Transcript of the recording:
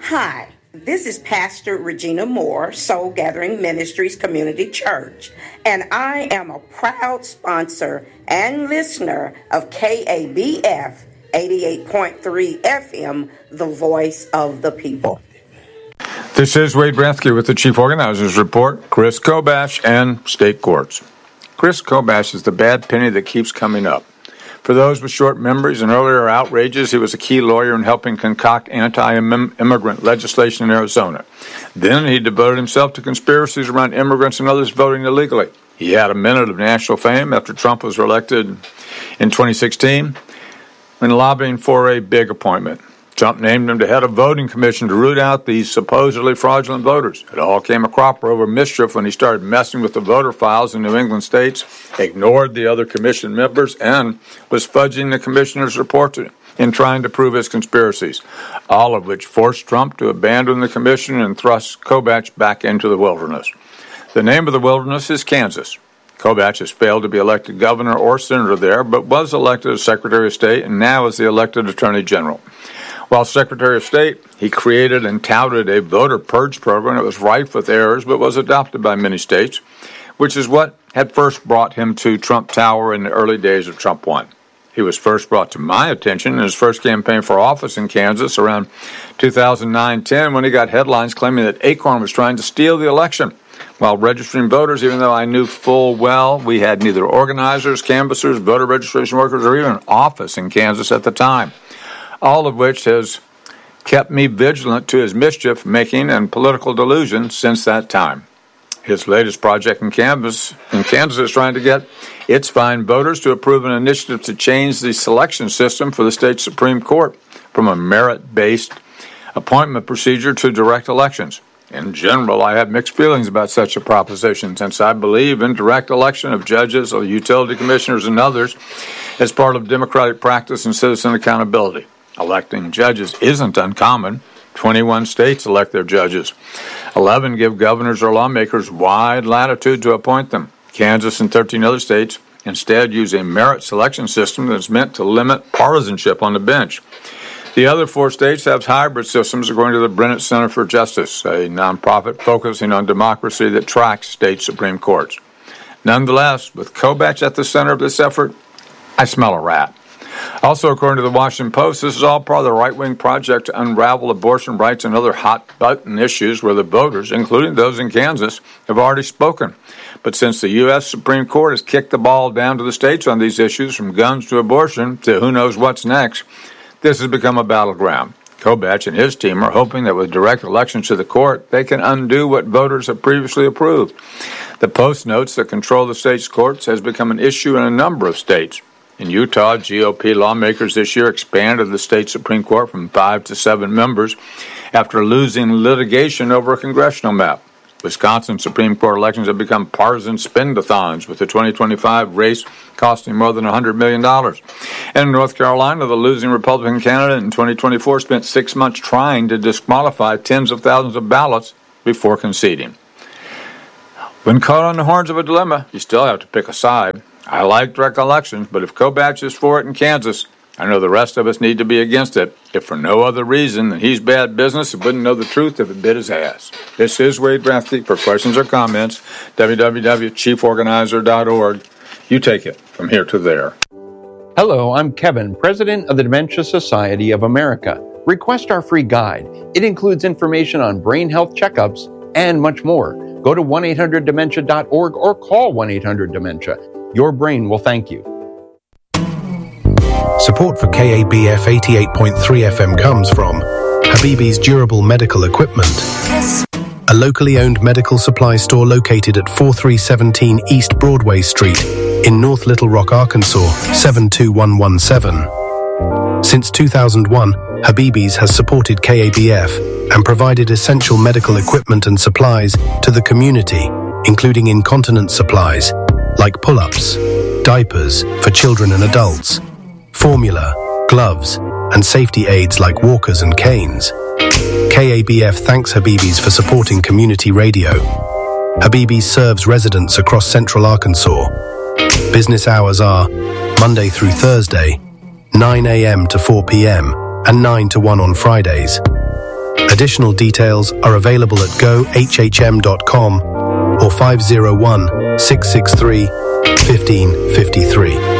Hi, this is Pastor Regina Moore, Soul Gathering Ministries Community Church, and I am a proud sponsor and listener of KABF 88.3 FM, the voice of the people. This is Wade Rathke with the Chief Organizers Report, Chris Kobash, and State Courts. Chris Kobash is the bad penny that keeps coming up. For those with short memories and earlier outrages, he was a key lawyer in helping concoct anti-immigrant legislation in Arizona. Then he devoted himself to conspiracies around immigrants and others voting illegally. He had a minute of national fame after Trump was elected in 2016 when lobbying for a big appointment. Trump named him to head a voting commission to root out these supposedly fraudulent voters. It all came a cropper over mischief when he started messing with the voter files in New England states, ignored the other commission members, and was fudging the commissioner's report in trying to prove his conspiracies, all of which forced Trump to abandon the commission and thrust Kobash back into the wilderness. The name of the wilderness is Kansas. Kobash has failed to be elected governor or senator there, but was elected as Secretary of State and now is the elected Attorney General. While Secretary of State, he created and touted a voter purge program that was rife with errors but was adopted by many states, which is what had first brought him to Trump Tower in the early days of Trump 1. He was first brought to my attention in his first campaign for office in Kansas around 2009-10 when he got headlines claiming that Acorn was trying to steal the election while registering voters, even though I knew full well we had neither organizers, canvassers, voter registration workers, or even an office in Kansas at the time. All of which has kept me vigilant to his mischief-making and political delusion since that time. His latest project in Kansas is trying to get its fine voters to approve an initiative to change the selection system for the state Supreme Court from a merit-based appointment procedure to direct elections. In general, I have mixed feelings about such a proposition, since I believe in direct election of judges or utility commissioners and others as part of democratic practice and citizen accountability. Electing judges isn't uncommon. 21 states elect their judges. 11 give governors or lawmakers wide latitude to appoint them. Kansas and 13 other states instead use a merit selection system that's meant to limit partisanship on the bench. The other 4 states have hybrid systems, according to the Brennan Center for Justice, a nonprofit focusing on democracy that tracks state Supreme Courts. Nonetheless, with Kobash at the center of this effort, I smell a rat. Also, according to the Washington Post, this is all part of the right-wing project to unravel abortion rights and other hot-button issues where the voters, including those in Kansas, have already spoken. But since the U.S. Supreme Court has kicked the ball down to the states on these issues, from guns to abortion to who knows what's next, this has become a battleground. Kobash and his team are hoping that with direct elections to the court, they can undo what voters have previously approved. The Post notes that control of the state's courts has become an issue in a number of states. In Utah, GOP lawmakers this year expanded the state Supreme Court from 5 to 7 members after losing litigation over a congressional map. Wisconsin Supreme Court elections have become partisan spend-a-thons, with the 2025 race costing more than $100 million. And in North Carolina, the losing Republican candidate in 2024 spent 6 months trying to disqualify tens of thousands of ballots before conceding. When caught on the horns of a dilemma, you still have to pick a side. I like direct elections, but if Kobash is for it in Kansas, I know the rest of us need to be against it. If for no other reason than he's bad business, he wouldn't know the truth if it bit his ass. This is Wade Rathke. For questions or comments, www.chieforganizer.org. You take it from here to there. Hello, I'm Kevin, President of the Dementia Society of America. Request our free guide. It includes information on brain health checkups and much more. Go to 1-800-DEMENTIA.org or call 1-800-DEMENTIA. Your brain will thank you. Support for KABF 88.3 FM comes from Habibi's Durable Medical Equipment, a locally owned medical supply store located at 4317 East Broadway Street in North Little Rock, Arkansas, 72117. Since 2001, Habibi's has supported KABF and provided essential medical equipment and supplies to the community, including incontinence supplies like pull-ups, diapers for children and adults, formula, gloves, and safety aids like walkers and canes. KABF thanks Habibi's for supporting community radio. Habibi's serves residents across central Arkansas. Business hours are Monday through Thursday, 9 a.m. to 4 p.m. and 9 to 1 on Fridays. Additional details are available at gohhm.com or 501-663-1553.